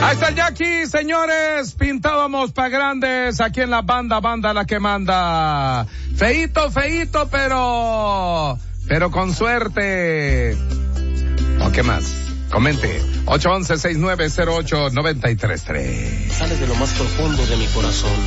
Ahí está el Jackie, señores. Pintábamos pa' grandes aquí en la banda la que manda. Feíto, pero con suerte. ¿O qué más? Comente. 811-6908-933. Sale de lo más profundo de mi corazón.